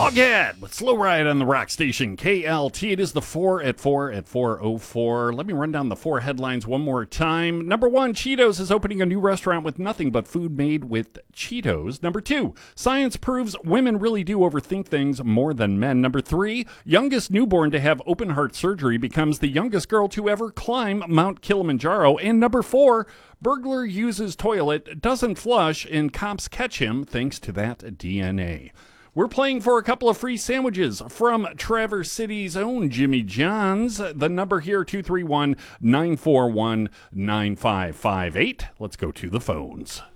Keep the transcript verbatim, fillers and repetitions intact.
Foghat with Slow Ride on the rock station K L T. It is the four at four at four oh four. Let me run down the four headlines one more time. Number one, Cheetos is opening a new restaurant with nothing but food made with Cheetos. Number two, science proves women really do overthink things more than men. Number three, youngest newborn to have open heart surgery becomes the youngest girl to ever climb Mount Kilimanjaro. And number four, burglar uses toilet, doesn't flush, and cops catch him thanks to that D N A. We're playing for a couple of free sandwiches from Traverse City's own Jimmy John's. The number here, two three one, nine four one, nine five five eight. Let's go to the phones.